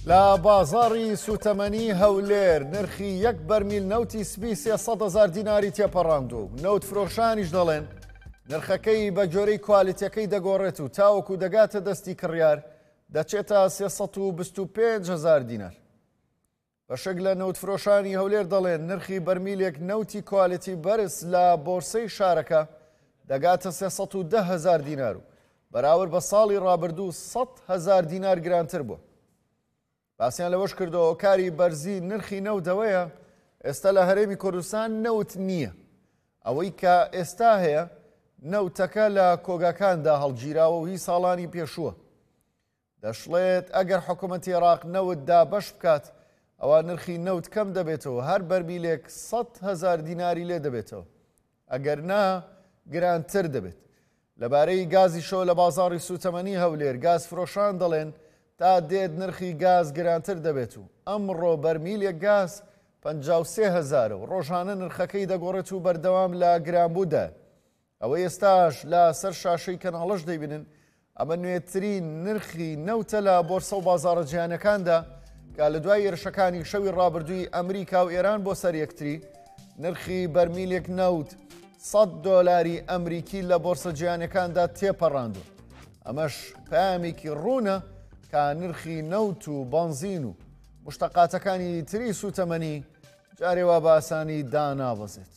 لا بازاری سوتەمەنی هەولێر نرخی یەک بەرمیل نەوتی سپی 300,000 دیناری تێپەڕاندوو. نەوت فرۆشانیش دەڵێن نرخەکەی بە جۆرەی کوالیتیەکەی دەگۆڕێت و تاوەکو دەگاتە دەستی کڕیار دەچێتە 325,000 دینار. بەشێک لە نەوت فرۆشانی هەولێر دەڵێن نرخی بەرمیلێک نەوتی کوالیتی بەرز لە بۆرسەی شارەکە دەگاتە 310,000 دینار و بەراورد بە ساڵی ڕابردوو 100,000 دینار گرانتر بووە. باسییان لەوەش کردەوە کاری بەرزی نرخی نەودەوەیە ئێستا لە هەرێمی کوردستان نەوت نییە. ئەوەی کە ئێستا هەیە نەوتەکە لە کۆگاکاندا هەڵگیراوە و هی ساڵانی پێشووە. دەشڵێت ئەگەر حکوومەتی عێراق نەوتدا بەش بکات ئەوە نرخی نەوت کەم دەبێتەوە، هەر بەرمیلێک 100,000 دیناری لێ دەبێتەوە، ئەگەر نا گرانتر دەبێت. لەبارەی گازی شۆ لە بازاڕی سوتەمەنی هەولێر گاز فرۆشان دەڵێن تا دێت نرخی گاز گرانتر دەبێت و ئەمڕۆ بەرمیلێک گاز 53,000 و ڕۆژانە نرخەکەی دەگۆڕێت و بەردەوام لە گرانبوودا. ئەوە ئێستاش لە سەر شاشەی کەناڵەش دەیبینن ئەمە نوێترین نرخی نەوتە لە بۆرسە و بازاڕە جیهانەکاندا کە لە دوای هێرشەکانی شەوی ڕابردووی ئەمریکا و ئێران بۆ سەر یەکتری نرخی بەرمیلێک نەوت 100 دۆلاری ئەمریکی لە بۆرسە جیهانەکاندا تێپەڕاندوو. ئەمەش پامێکی ڕوونە کە نرخی نەوت و بەنزین و مشتەقاتەکانی تری سوتەمەنی جارێوا بە ئاسانی دانابەزێت.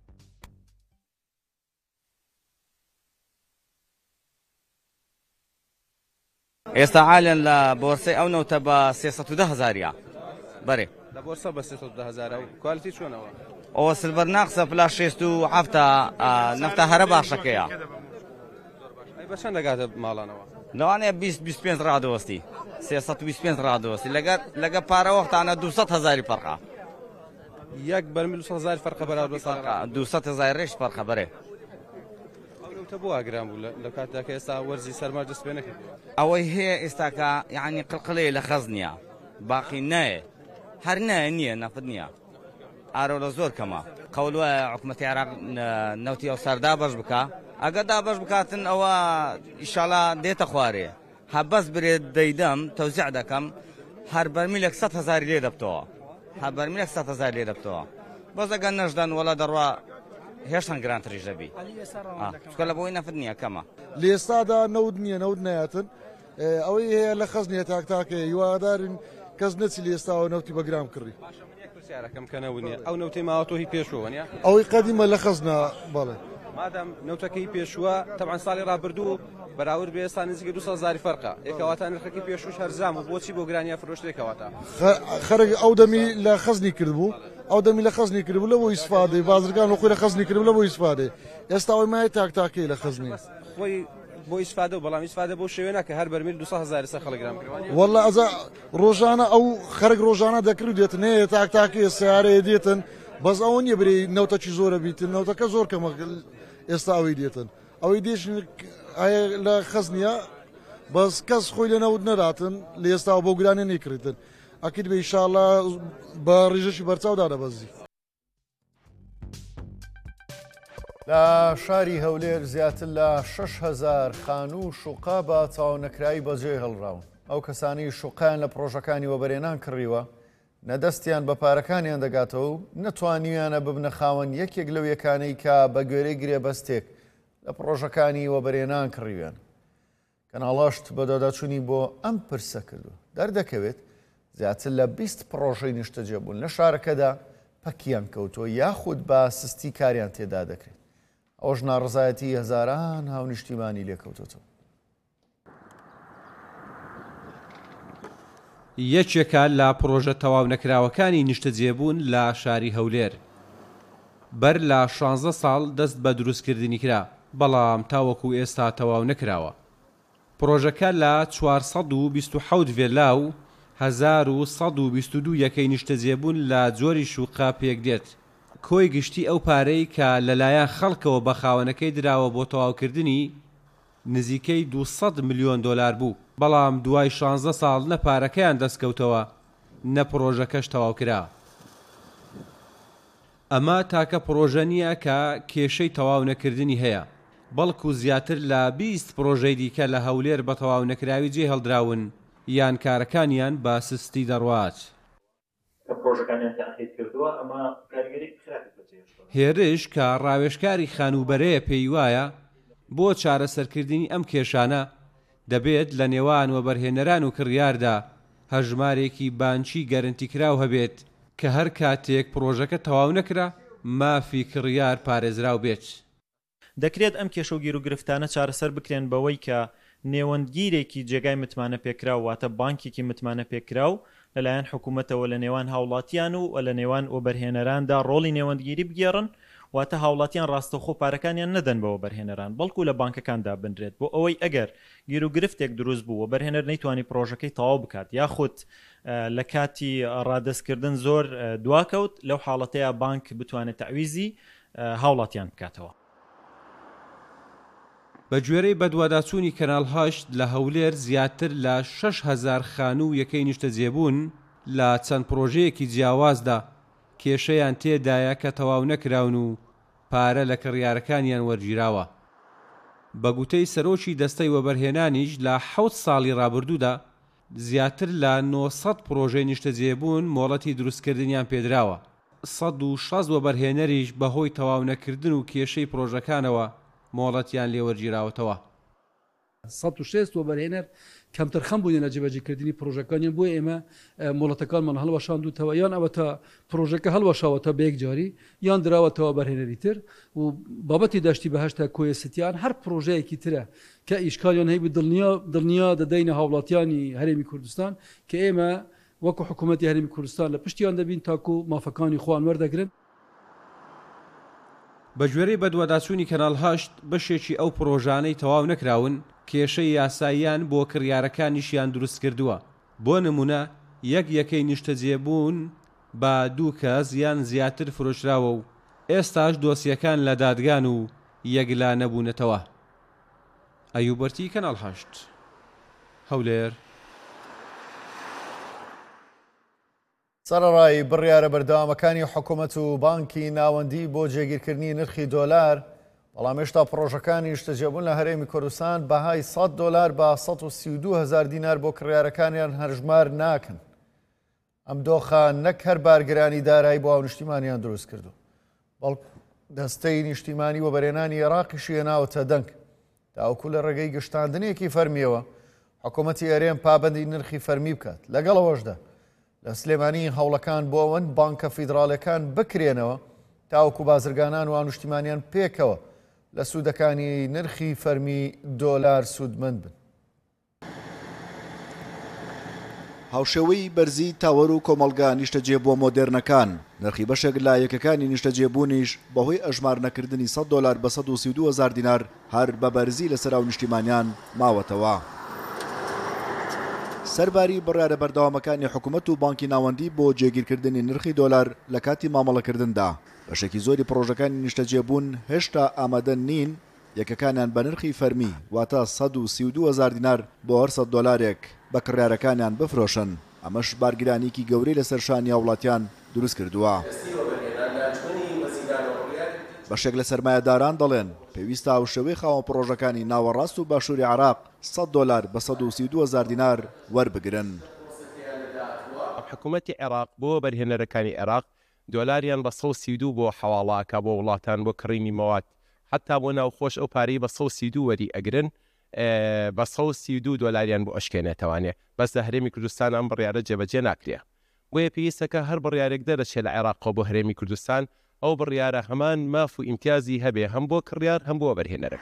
ئێستا عالێن لە بۆرسەی ئەو نەوتە بە 310,000 بەرێ لە بۆرسە بە 310,000 و کوالیتی چۆنەوە؟ ئەوە سلڤەر ناقسە پلاس 67 نەفتە هەرە باشەکەیە. بە چەند دەگاتە ماڵانەوە؟ لەوانەیە 20-25 ڕادەوەستی 325 ڕادەوەستی لەگە پارەوەختانە 200,000 فەرقا. یەک بەرمیل 200,000 فەرقە بەراورد بە ساڵ 200,000 ڕێژ فەرقە بەرێ. ئەوتە بۆ ئاگران بوو لە کاتێکە ئێستا وەرزی سەرماج دەست پێ نەکردووە. ئەوەی هەیە ئێستاکە یعنی قڵقڵەیە لە خەزنیە باقی نایە هەر نایە نییە نەفت نییە ئارۆ لە زۆر کەمە. قەولوە حکوومەتی عێراق نەوتی ئەو سەردا بەش بکە ئەگەردا بەش بکاتن ئەوە ئیشاڵا دێتە خوارێ هەبەس برێت دەیدەم تەوزیع دەکەم هەر بەرمیلێک 100,000 لێ دەبتەوە هەر بەرمیلێک 100,000 لێ دەبتەوە بەس ئەگەر نەشدان وەڵا دەڕوا هێشتان گرانتریش دەبی چکە لە بۆی نەفت نییە کەمە. لە ئێستادا نەود نییە نەود نایەتن ئەوەی هەیە لە خەزنیە تاکتاکە هیوادارن کەس نەچی لە ئێستاوە نەوتی بەگرام کڕی. پرسیارەکەم کە نەونیە ئەو نەوتەی ماوەتۆ هی پێشووە نیە؟ ئەوەی قەدیمە لە خەزنە بەڵێ. مادام نەوتەکەی پێشووە تەبعاً ساڵی ڕابردوو بەراورد بە ئێستا نزیکە 200,000 فەرقە ئێکەواتە نرخەکەی پێشووش هەرزام و بۆچی بۆ گرانیە فرۆشتێکەواتە خەرج ئەو دەمی لە خەزنی کردبوو ئەو دەمی لە خەزنی کردبوو لە بۆ ئیسفادەی بازرگان و خۆی لە خەزنی کردبوو لە بۆ ئیسفادەی ئێستا ئەوەی مایە تاکتاکەی لە خەزنی خۆی بۆ ئیسفادە و بەڵام ئیسفادە بۆ شێوێنە کە هەر بەرمیل 200,000 سە خەڵکرام کردوانی. وەڵا ئەزا ڕۆژانە ئەو خەرج ڕۆژانە دەکرد دێتن هەیە تاکتاکەی سیارەیە دێتن بەس ئەوە نییە برێ نەوتەکی زۆرە بیتن نەوتەکە زۆر کەمە ئێستا ئەوەی دێتن ئەوەی دێشن لە خەزنیە بەس کەس خۆی لە نەوت نەراتن لە ئێستا بۆ گرانێ نەیکردن ئەکرد بە ئیشاڵڵا بە ڕێژەشی بەرچاودا دەبەزی. لە شاری هەولێر زیاتر لە 6,000 خانوو و شوقا بە چاوەنەکرایی بەجێ هەڵڕاون. ئەو کەسانی شوقیان لە پرۆژەکانی وەبەرێنان کڕیوە نەدەستیان بە پارەکانیان دەگاتەوە و نەتوانیویانە ببنە خاوەن یەکێک لەو یەکانەی کە بە گوێرەی گرێبەستێک لە پرۆژەکانی وەبەرێنان کڕیویان. کەناڵاشت بە داداچوونی بۆ ئەم پرسە کردو دەردەکەوێت زیاتر لە 20 پرۆژەی نیشتەجێبوون لە شارەکەدا پەکیان کەوتۆ یاخود بە سستی کاریان تێدا دەکرێت. ئەوەش ناڕزایەتی هەزاران هاونیشتیمانی لێکەوتۆتەوە. یەکێکە لە پرۆژە تەواو نەکراوەکانی نیشتەجێبوون لە شاری هەولێر. بەر لە 16 ساڵ دەست بە دروستکردنی کرا بەڵام تاوەکو ئێستا تەواو نەکراوە. پرۆژەکە لە 427 ڤێلا و 1122 یەکەی نیشتەجێبوون لە جۆری شوقا پێک دێت. کۆی گشتی ئەو پارەی کە لەلایەن خەڵکەوە بە خاوەنەکەی دراوە بۆ تەواوکردنی نزیکەی 200 ملیۆن دۆلار بوو بەڵام دوای 16 ساڵ نە پارەکەیان دەستکەوتەوە نە پرۆژەکەش تەواو کرا. ئەمە تاکە پرۆژە نییە کە کێشەی تەواو نەکردنی هەیە بەڵکو زیاتر لە 20 پرۆژەی دیکە لە هەولێر بە تەواو نەکراوی جێ هەڵدراون یان کارەکانیان با سستی دەڕوات. هێرش کە ڕاوێژکاری خانوبەرەیە پێی وایە بۆ چارەسەرکردنی ئەم کێشانە دەبێت لە نێوان وەبەرهێنەران و کڕیاردا هەژمارێکی بانکی گەرنتیکراو هەبێت کە هەر کاتێک پرۆژەکە تەواو نەکرا مافی کڕیار پارێزراو بێت. دەکرێت ئەم کێشە و گیر و گرفتانە چارەسەر بکرێن بەوەی کە نێوەندگیرێکی جێگای متمانە پێکراو واتە بانکێکی متمانە پێکراو لەلایەن حکوومەتەوە لە نێوان هاوڵاتیان و لە نێوان وەبەرهێنەراندا ڕۆڵی نێوەندگیری بگێڕن واتە هاوڵاتیان ڕاستەخۆ پارەکانیان نەدەن بە وەبەرهێنەران بەڵکو لە بانکەکاندا بنرێت بۆ ئەوەی ئەگەر گیر و گرفتێک دروست بوو وەبەرهێنەر نەیتوانی پرۆژەکەی تەواو بکات یاخود لە کاتی ڕادەستکردن زۆر دواکەوت لەو حاڵەتەیە بانک بتوانێت تەعویزی هاوڵاتیان بکاتەوە. بە گوێرەی بەدواداچوونی کەناڵ 8 لە هەولێر زیاتر لە 6,000 خانوو یەکەی نیشتەجێبوون لە چەند پرۆژەیەکی جیاوازدا کێشەیان تێدایە کە تەواو نەکراون و پارە لە کڕیارەکانیان وەرگیراوە. بە گوتەی سەرۆکی دەستەی وەبەرهێنانیش لە 7 ساڵی ڕابردوودا زیاتر لە 900 پرۆژەی نیشتەجێبوون مۆڵەتی دروستکردنیان پێدراوە. 160 وەبەرهێنەریش بەهۆی تەواو نەکردن و کێشەی پرۆژەکانەوە مۆڵەتیان لێوەرگیراوەتەوە. 160 وەبەرهێنەر کەمتر خەم بووین لە جێبەجێکردنی پرۆژەکانیان بۆ ئێمە مۆڵەتەکانمان هەڵوەشاندووتەوە یان ئەوە تا پرۆژەکە هەڵوەشاوەتە بە یەک جاری یان دراوەتەوە بەرهێنەری تر و بابەتی داشتی بەهشتا کۆیەستیان هەر پرۆژەیەکی ترە کە ئیشکالیان هەیە دڵنیا دەدەینە هاوڵاتیانی هەرێمی کوردستان کە ئێمە وەکو حکوومەتی هەرێمی کوردستان لە پشتیان دەبین تاکو مافەکانی خۆیان وەردەگرن. بە گوێرەی بەدواداچوونی کەناڵ 8 بەشێکی ئەو پرۆژانەی تەواو نەکراون کێشەی یاساییان بۆ کڕیارەکانیشیان دروست کردووە. بۆ نمونە یەکەی نیشتەجێبوون بە 2 کەس یان زیاتر فرۆشراوە و ئێستاش دۆسیەکان لە دادگان و یەکلا نەبوونەتەوە. ئەیوبەرتی کەناڵ 8 هەولێر. سەرەڕای بڕیارە بەردەوامەکانی حکوومەت و بانکی ناوەندی بۆ جێگیرکردنی نرخی دۆلار بەڵام هێشتا پرۆژەکانی نیشتەجێبوون لە هەرێمی کوردستان بەهای $100 بە 132,000 دینار بۆ کڕیارەکانیان هەرژمار ناکەن. ئەم دۆخە نەک هەر بارگرانی دارایی بۆ نیشتیمانیان دروست کردو بەڵکو دەستەی نیشتیمانی وەبەرهێنانی عێراقیشی هێناوەتە دەنگ تاوەکو لە ڕێگەی گشتاندنێکی فەرمیەوە حکوومەتی هەرێم پابەندی نرخی فەرمی بکات. لەگەڵەوەشدا لە سلێمانی هەوڵەکان بۆ ئەوەن بانکە فیدراڵەکان بکرێنەوە تاوەکو بازرگانان و نیشتیمانیان پێکەوە لە سوودەکانی نرخی فەرمی دۆلار سوودمەند بن. هاوشێوەی بەرزی تاوەر و کۆمەڵگا نیشتەجێ بۆ مۆدێرنەکان نرخی بەشێک لە یەکەکانی نیشتەجێبوونیش بەهۆی ئەژمار نەکردنی $100 بە 132,000 دینار هەر بە بەرزی لەسەر و نیشتیمانیان ماوەتەوە. سەرباری بڕیارە بەردەوامەکانی حکوومەت و بانکی ناوەندی بۆ جێگیرکردنی نرخی دۆلار لە کاتی مامەڵەکردندا بەشێکی زۆری پرۆژەکانی نیشتەجێبوون هێشتا ئامادە نین یەکەکانیان بە نرخی فەرمی واتە 132,000 دینار بۆ هەر $100 بە کڕیارەکانیان بفرۆشن. ئەمەش بارگرانێکی گەورەی لەسەر شانی هاوڵاتیان دروست کردووە. بەشێک لە سەرمایەداران دەڵێن پێویستە هاوشێوەی خاوەن پرۆژەکانی ناوەڕاست و باشووری عێراق $100 بە 132,000 دینار وەربگرن. حکوومەتی عێراق بۆ بەرهێنەرەکانی عێراق دۆلاریان بە 132 بۆ حەواڵاکە بۆ وڵاتان بۆ کڕینی مەواد حتا بۆ ناوخۆش ئەو پارەی بە 132 وەری ئەگرن بە 132 دۆلاریان بۆ ئەشکێنێتەوانێ بەس لە هەرێمی کوردستان ئەم بڕیارە جێبەجێ ناکرێ. بۆیە پێویستەکە هەر بڕیارێک دەرەچێت لە عێراق بۆ هەرێمی کوردستان ئەو بڕیارە هەمان ماف و ئیمتیازی هەبێ هەم بۆ کڕیار هەم بۆ بەرهێنەرە.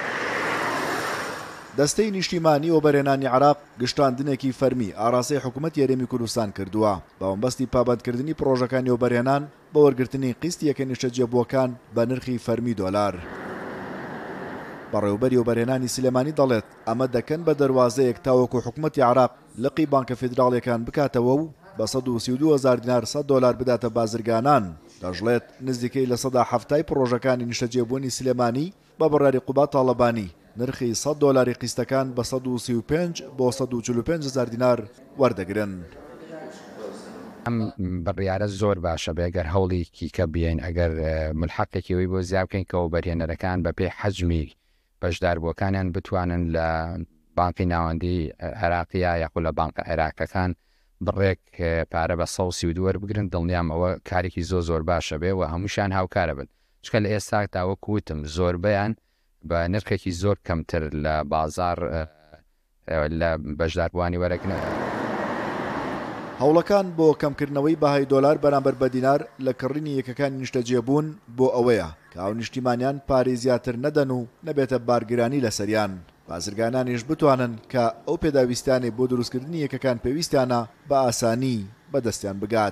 دەستەی نیشتیمانی و بەرهێنانی عێراق گشتاندنێکی فەرمی ئاڕاستەی حکوومەتی هەرێمی کوردستان کردووە بەوەمبەستی پابەندکردنی پرۆژەکانی و بەرهێنان بە وەرگرتنی قیستی یەکە نیشتەجێبووەکان بە نرخی فەرمی دۆلار. بەڕێوەبەری و بەرهێنانی سلێمانی دەڵێت ئەمە دەکەن بە دەواازەیەک تاوەکو حکوومەتی عێراق لقی بانکە فیدراڵیەکان بکاتەوە و بە 132,000 دینار $100 بداتە بازرگانان. دەژڵێت نزیکەی لە 170 پرۆژەکانی نیشتەجێبوونی سلێمانی بە بەڕاری قوبات تاڵەبانی نرخی $100 قیستەکان بە 135 بۆ 145,000 دینار وەردەگرن. ئەم بڕیارە زۆر باشە بێگەر هەوڵێکی کە بێن ئەگەر ملحەقێکیەوەی بۆ زیاوکەین کەەوە بەرهێنەرەکان بە پێی حەجمی بەشداربووەکانیان بتوانن لە بانکی ناوەندی عێراقیە یاخود لە بانکە عێراقەکان بڕێک پارە بە 132 وەربگرن دڵنیام ئەوە کارێکی زۆر باشە بێ و هەمووشان هاوکارە بن چکە لە ئێستادا وەکوتم زۆربەیان بە نرخێکی زۆر کەمتر لە بازار لە بەشداربووانی وەرەگرن. هەوڵەکان بۆ کەمکردنەوەی بەهای دۆلار بەرامبەر بە دینار لە کڕینی یەکەکانی نیشتەجێبوون بۆ ئەوەیە کە ئەو نیشتیمانیان پارەی زیاتر نەدەن و نەبێتە بارگرانی لەسەریان. بازرگانانیش بتوانن کە ئەو پێداویستیانەی بۆ دروستکردنی یەکەکان پێویستیانە بە ئاسانی بەدەستیان بگات.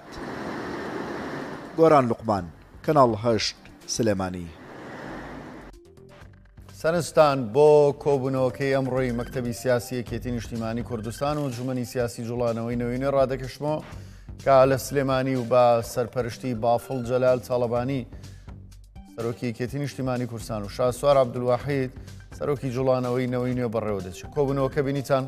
گۆران لوقمان، کەناڵ 8 سلێمانی. سەرنجتان بۆ کۆبوونەوەکەی ئەمڕۆی مەکتەبی سیاسی یەکێتی نیشتیمانی کوردستان و جومەنی سیاسی جوڵانەوەی نەوینە ڕادەکەشمەوە کە لە سلێمانی و بە سەرپەرشتی بافڵ جەلال چاڵەبانی سەرۆکی یەکێتی نیشتیمانی کوردستان و شاسوار عەبدولواحید سەرۆکی جوڵانەوەی نەوەی نوێ بەڕێوە دەچێت. کۆبوونەوەکە بینیتان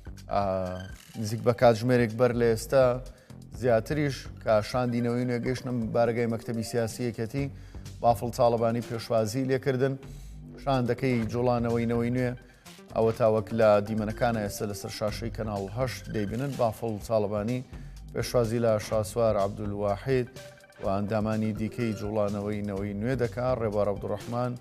نزیک بە کاتژمێرێک بەر لە ئێستا زیاتریش کە شاندینەوەی نوێ گەیشتنە بارگای مەکتەبی سیاسی یەکێتی بافڵ چاڵەبانی پێشوازی لێکردن. شاندەکەی جوڵانەوەی نەوەی نوێ ئەوە تاوەک لە دیمەنەکانە ئێستا لەسەر شاشەی کەناڵ 8 دەیبینن. بافڵ چاڵەبانی پێشوازی لە شاسوار عەبدولواحید و ئەندامانی دیکەی جوڵانەوەی نەوەی نوێ دەکات. ڕێبوار عەبدوڕەحمان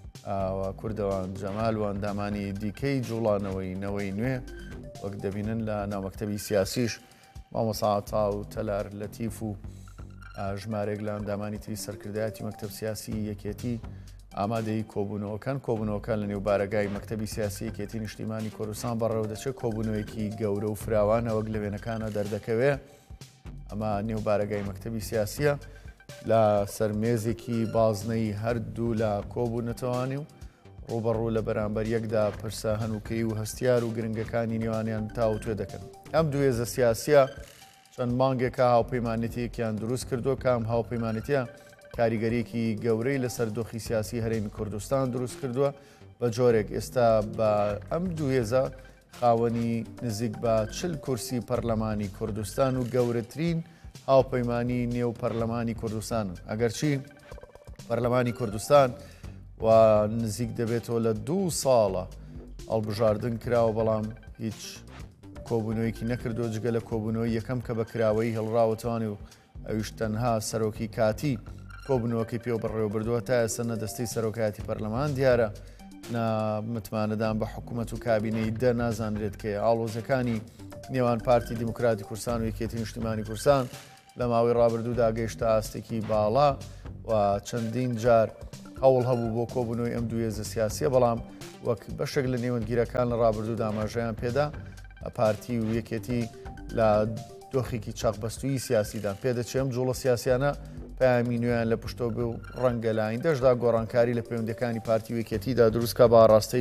کوردەوان جەمال و ئەندامانی دیکەی جوڵانەوەی نەوەی نوێ وەک دەبینن لە ناومەکتەبی سیاسیش مامۆستا عەتا و تەلار لەتیف و ژمارێک لە ئەندامانی تری سەرکردایەتی مەکتەب سیاسی یەکێتی ئامادەی کۆبوونەوەکان لە نێو بارەگای مەکتەبی سیاسی یەکێتی نیشتیمانی کوردستان بەڕێوە دەچێت. کۆبوونەوەیەکی گەورە و فراوان ئەوەک لە وێنەکانە دەردەکەوێ. ئەمە نێو بارەگای مەکتەبی سیاسیە لە سەرمێزێکی بازنەی هەردوو لە کۆبوونەتەوانی و ڕوبەڕوو لە بەرامبەر یەکدا پرسە هەنووکەی و هەستیار و گرنگەکانی نێوانیان تاوتوێ دەکەن. ئەم دوو هێزە سیاسیە چەند مانگێکە هاوپەیمانێتیەکیان دروست کردووە کام هاوپەیمانێتیە کاریگەریەکی گەورەی لەسەر دۆخی سیاسی هەرێمی کوردستان دروست کردووە بە جۆرێک ئێستا بە ئەم دوو هێزە خاوەنی نزیک بە 40 کورسی پەرلەمانی کوردستان و گەورەترین هاوپەیمانی نێو پەرلەمانی کوردستان. ئەگەرچی پەرلەمانی کوردستان و نزیک دەبێتەوە لە 2 ساڵە هەڵبژاردن کراوە بەڵام هیچ کۆبوونەوەیەکی نەکردو جگە لە کۆبوونەوەی یەکەم کە بە کراوەی هەڵڕاوەتوانی و ئەویش تەنها سەرۆکی کاتی کۆبوونەوەکەی پێوە بەڕێوە بردووە تا ئێستا نەدەستەی سەرۆکایەتی پەرلەمان دیارە متمانەدان بە حکوومەت و کابینەی نازانرێت کە ئاڵۆزەکانی نێوان پارتی دیموکراتی کوردستان و یەکێتی نیشتیمانی کوردستان لە ماوەی ڕابردوودا گەیشتە ئاستێکی باڵا و چەندین جار هەوڵ هەبوو بۆ کۆبوونەوەی ئەم دوو هێزە سیاسیە بەڵام وەک بەشێک لە نێوەندگیرەکان لە ڕابردوودا ئاماژەیان پێدا پارتی و یەکێتی لە دۆخێکی چاقبەستووی سیاسیدان پێدەچێم جوڵە سیاسیانە پامی نوێیان لە پشتۆ بێ و ڕەنگە لاین دەشدا گۆڕانکاری لە پەیوەندەکانی پارتی و یەکێتیدا دروستکە بە ڕاستەی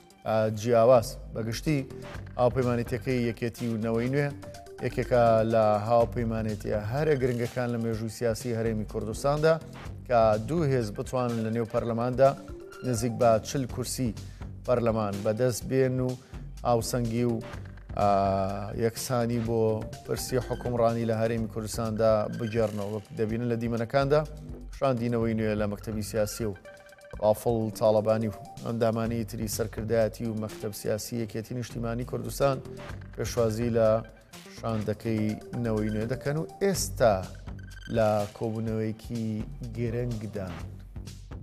جیاواز بەگشتی هاوپەیمانێتیەکەی یەکێتی و نەوەی نوێ یەکێکە لە هاوپەیمانێتیە هەرە گرنگەکان لە مێژووی سیاسی هەرێمی کوردستاندا کە دوو هێز بتوانن لە نێو پەرلەماندا نزیک بە 40 کورسی پەرلەمان بەدەست بێن و ئاوسەنگی و یەکسانی بۆ پرسی حکومڕانی لە هەرێمی کوردستاندا بگێڕنەوە دەبینن لە دیمەنەکاندا شاندینەوەی نوێ لە مەکتەبی سیاسی و بافڵ تاڵەبانی و ئەندامانی تری سەرکردایەتی و مەکتەب سیاسی یەکێتی نیشتیمانی کوردستان پێشوازی لە شاندەکەی نەوەی نوێ دەکەن و ئێستا لە کۆبوونەوەیەکی گرنگدا